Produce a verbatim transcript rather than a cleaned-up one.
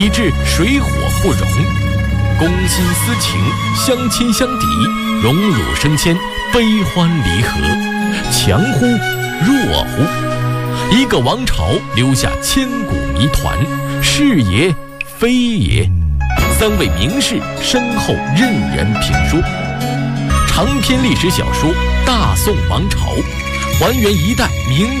以致水火不容，公心私情，相亲相抵，荣辱升迁，悲欢离合，强乎弱乎。一个王朝留下千古谜团，是也非也。三位名士身后任人评说。长篇历史小说《大宋王朝》，还原一代名